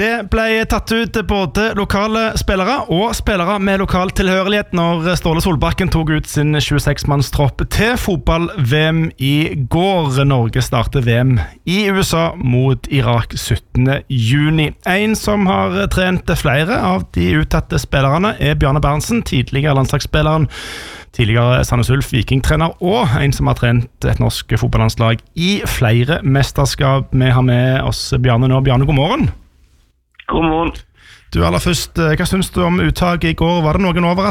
Det ble tatt ut både lokale spillere og spillere med lokal tilhørighet når Ståle Solbakken tok ut sin 26-mannstropp til fotball-VM i går. Norge starter VM i USA mot Irak 17. juni. En som har trent flere av de uttatte spillerne er Bjarne Berntsen, tidligere landslagsspilleren, tidligere Sandnes Ulf vikingtrener og en som har trent et norsk fotballandslag i flere mesterskap. Vi har med oss Bjarne nå. Bjarne, god morgen. God morgen. Du, aller først, hva synes du om uttaket i går? Var det noen overraskelse?